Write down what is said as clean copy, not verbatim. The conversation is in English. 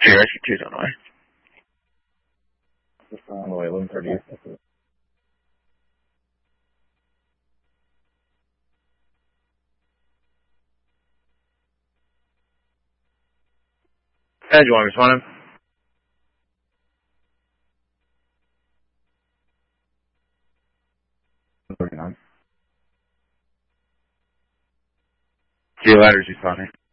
Sure, I see 2 Illinois. Just on the way, 11:30. Do you want me to respond him? See you later, responding.